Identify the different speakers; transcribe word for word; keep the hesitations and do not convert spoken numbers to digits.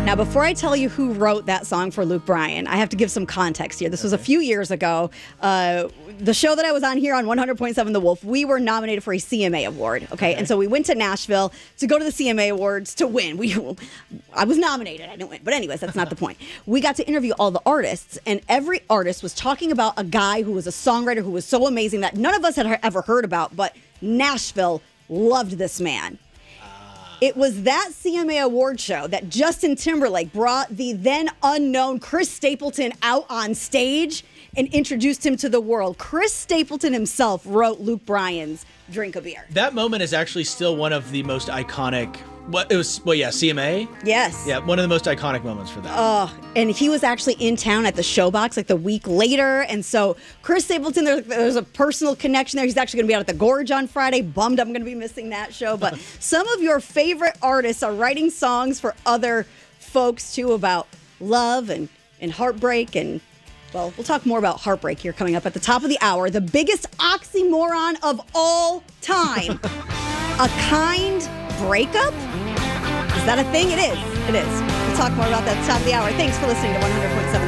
Speaker 1: Now, before I tell you who wrote that song for Luke Bryan, I have to give some context here. This was a few years ago. Uh, the show that I was on here on one hundred point seven The Wolf, we were nominated for a C M A award, okay? okay? And so we went to Nashville to go to the C M A Awards to win. We, I was nominated. I didn't win. But anyways, that's not the point. We got to interview all the artists, and every artist was talking about a guy who was a songwriter who was so amazing that none of us had ever heard about, but Nashville loved this man. It was that C M A award show that Justin Timberlake brought the then unknown Chris Stapleton out on stage and introduced him to the world. Chris Stapleton himself wrote Luke Bryan's Drink a Beer.
Speaker 2: That moment is actually still one of the most iconic. What it was? Well, yeah, C M A.
Speaker 1: Yes.
Speaker 2: Yeah, one of the most iconic moments for that.
Speaker 1: Oh, and he was actually in town at the Showbox like the week later, and so Chris Stapleton, there, there's a personal connection there. He's actually going to be out at the Gorge on Friday. Bummed I'm going to be missing that show, but some of your favorite artists are writing songs for other folks too about love and and heartbreak and. Well, we'll talk more about heartbreak here coming up at the top of the hour. The biggest oxymoron of all time. A kind breakup? Is that a thing? It is. It is. We'll talk more about that at the top of the hour. Thanks for listening to one hundred point seven